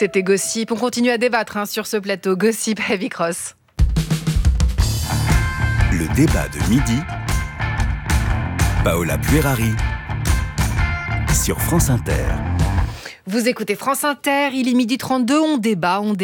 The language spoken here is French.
C'était Gossip. On continue à débattre sur ce plateau. Gossip avec Ross. Le débat de midi. Paola Puerari sur France Inter. Vous écoutez France Inter, il est 12h32, on débat